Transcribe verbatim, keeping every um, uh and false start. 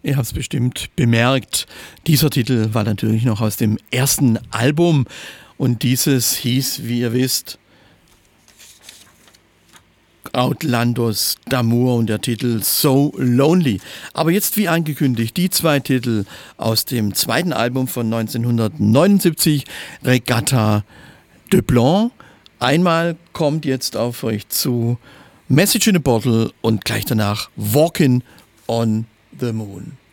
Ihr habt es bestimmt bemerkt. Dieser Titel war natürlich noch aus dem ersten Album und dieses hieß, wie ihr wisst, Outlandos d'Amour und der Titel So Lonely. Aber jetzt wie angekündigt, die zwei Titel aus dem zweiten Album von neunzehnhundertneunundsiebzig, Regatta de Blanc. Einmal kommt jetzt auf euch zu Message in a Bottle und gleich danach Walkin' on the Moon.